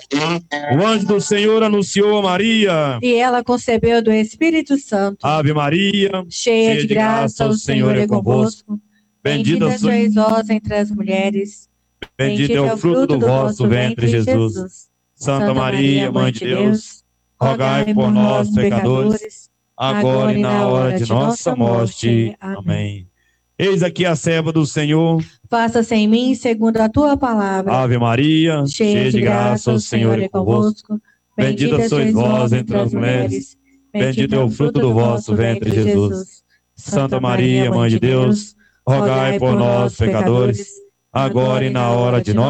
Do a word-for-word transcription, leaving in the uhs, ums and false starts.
O anjo do Senhor anunciou a Maria. E ela concebeu do Espírito Santo. Ave Maria, cheia de graça, o Senhor é convosco. Bendita sois vós entre as mulheres. Bendito é o fruto do vosso ventre, Jesus. Santa Maria, Mãe de Deus, rogai por nós, pecadores, agora e na hora de nossa morte. Amém. Eis aqui a serva do Senhor. Faça-se em mim segundo a tua palavra. Ave Maria, cheia de graça, o Senhor é convosco. Bendita sois vós entre as mulheres. Bendito é o fruto do vosso ventre, Jesus. Santa Maria, Mãe de Deus, rogai por nós, pecadores, agora e na hora de nossa